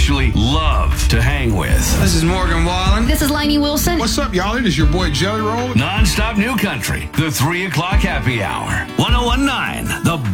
actually love to hang with. This is Morgan Wallen. This is Lainey Wilson. What's up, y'all? It is your boy Jelly Roll. Non-stop new country. The 3 o'clock happy hour. 101.9 The